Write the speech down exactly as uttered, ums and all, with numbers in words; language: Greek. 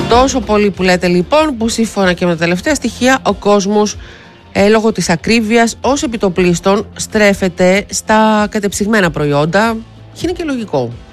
Τόσο πολύ που λέτε λοιπόν, που σύμφωνα και με τα τελευταία στοιχεία ο κόσμος ε, λόγω της ακρίβειας ως επιτοπλίστων στρέφεται στα κατεψυγμένα προϊόντα, και είναι και λογικό.